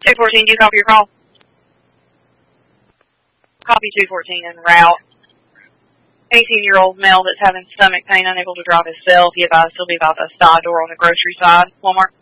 214, do you copy your call? Copy 214 en route. 18-year-old male that's having stomach pain, unable to drive himself. He advised he'll be by the side door on the grocery side, Walmart.